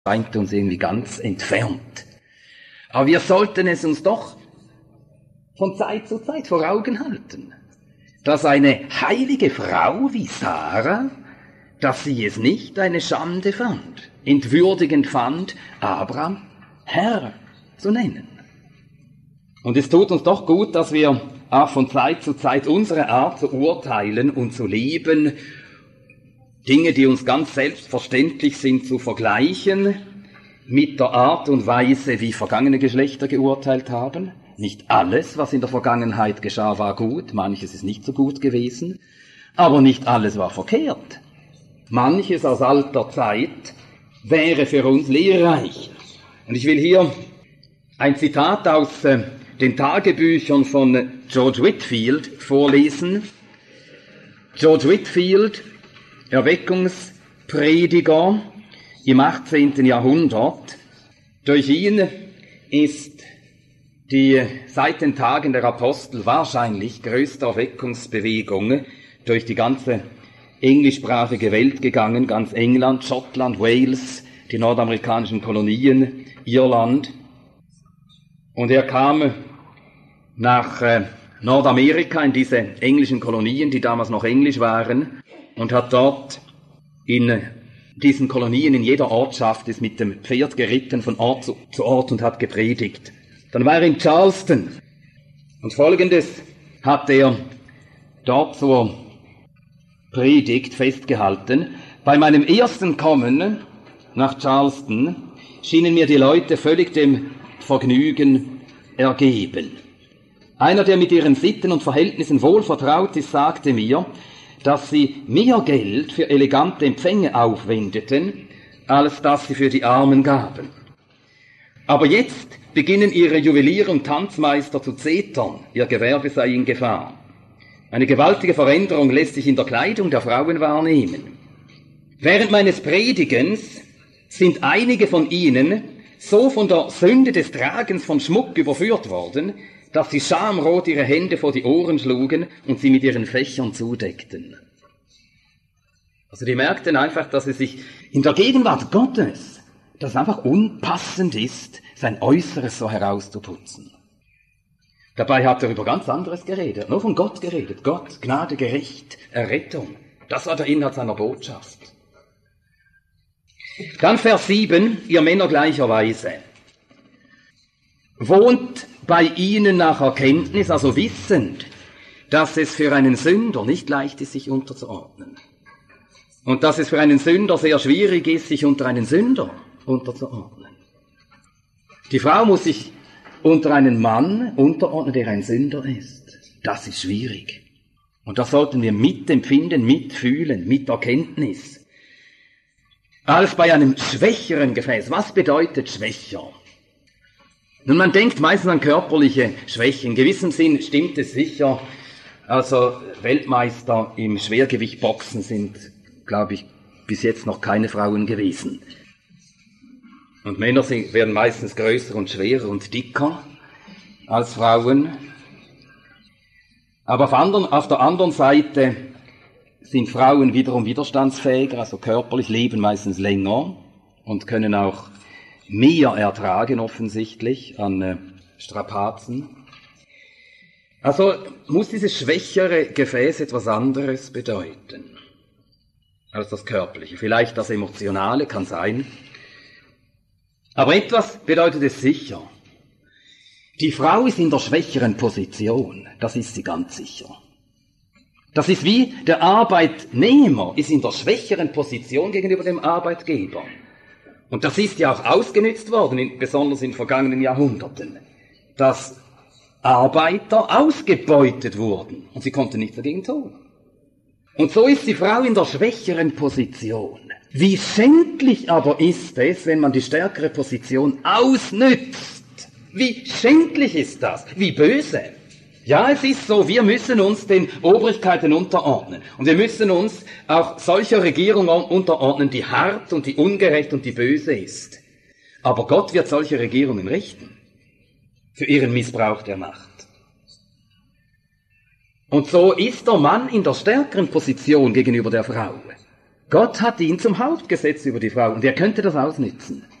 scheint uns irgendwie ganz entfernt. Aber wir sollten es uns doch von Zeit zu Zeit vor Augen halten, dass eine heilige Frau wie Sarah, dass sie es nicht eine Schande fand, entwürdigend fand, Abraham Herr zu nennen. Und es tut uns doch gut, dass wir auch von Zeit zu Zeit unsere Art zu urteilen und zu leben, Dinge, die uns ganz selbstverständlich sind, zu vergleichen mit der Art und Weise, wie vergangene Geschlechter geurteilt haben. Nicht alles, was in der Vergangenheit geschah, war gut, manches ist nicht so gut gewesen, aber nicht alles war verkehrt. Manches aus alter Zeit wäre für uns lehrreich. Und ich will hier ein Zitat aus den Tagebüchern von George Whitefield vorlesen. George Whitefield, Erweckungsprediger im 18. Jahrhundert. Durch ihn ist die seit den Tagen der Apostel wahrscheinlich größte Erweckungsbewegung durch die ganze englischsprachige Welt gegangen, ganz England, Schottland, Wales, die nordamerikanischen Kolonien, Irland. Und er kam nach Nordamerika in diese englischen Kolonien, die damals noch englisch waren, und hat dort in diesen Kolonien in jeder Ortschaft ist mit dem Pferd geritten von Ort zu Ort und hat gepredigt. Dann war er in Charleston und Folgendes hat er dort zur Predigt festgehalten. Bei meinem ersten Kommen nach Charleston schienen mir die Leute völlig dem Vergnügen ergeben. Einer, der mit ihren Sitten und Verhältnissen wohl vertraut ist, sagte mir, dass sie mehr Geld für elegante Empfänge aufwendeten, als dass sie für die Armen gaben. Aber jetzt beginnen ihre Juweliere und Tanzmeister zu zetern, ihr Gewerbe sei in Gefahr. Eine gewaltige Veränderung lässt sich in der Kleidung der Frauen wahrnehmen. Während meines Predigens sind einige von ihnen so von der Sünde des Tragens von Schmuck überführt worden, dass sie schamrot ihre Hände vor die Ohren schlugen und sie mit ihren Fächern zudeckten. Also die merkten einfach, dass es sich in der Gegenwart Gottes, dass es einfach unpassend ist, sein Äußeres so herauszuputzen. Dabei hat er über ganz anderes geredet, nur von Gott geredet. Gott, Gnade, Gericht, Errettung. Das war der Inhalt seiner Botschaft. Dann Vers 7, ihr Männer gleicherweise. Wohnt bei ihnen nach Erkenntnis, also wissend, dass es für einen Sünder nicht leicht ist, sich unterzuordnen. Und dass es für einen Sünder sehr schwierig ist, sich unter einen Sünder unterzuordnen. Die Frau muss sich unter einen Mann unterordnen, der ein Sünder ist. Das ist schwierig. Und das sollten wir mitempfinden, mitfühlen, mit Erkenntnis. Als bei einem schwächeren Gefäß. Was bedeutet schwächer? Nun, man denkt meistens an körperliche Schwächen. In gewissem Sinn stimmt es sicher. Also Weltmeister im Schwergewichtboxen sind, glaube ich, bis jetzt noch keine Frauen gewesen. Und Männer werden meistens größer und schwerer und dicker als Frauen. Aber auf der anderen Seite sind Frauen wiederum widerstandsfähiger, also körperlich leben meistens länger und können auch mehr ertragen offensichtlich an Strapazen. Also muss dieses schwächere Gefäß etwas anderes bedeuten als das Körperliche. Vielleicht das Emotionale kann sein. Aber etwas bedeutet es sicher. Die Frau ist in der schwächeren Position, das ist sie ganz sicher. Das ist wie der Arbeitnehmer ist in der schwächeren Position gegenüber dem Arbeitgeber. Und das ist ja auch ausgenützt worden, besonders in vergangenen Jahrhunderten, dass Arbeiter ausgebeutet wurden und sie konnten nichts dagegen tun. Und so ist die Frau in der schwächeren Position. Wie schändlich aber ist es, wenn man die stärkere Position ausnützt? Wie schändlich ist das? Wie böse? Ja, es ist so, wir müssen uns den Obrigkeiten unterordnen. Und wir müssen uns auch solcher Regierung unterordnen, die hart und die ungerecht und die böse ist. Aber Gott wird solche Regierungen richten. Für ihren Missbrauch der Macht. Und so ist der Mann in der stärkeren Position gegenüber der Frau. Gott hat ihn zum Haupt gesetzt über die Frau und er könnte das ausnützen.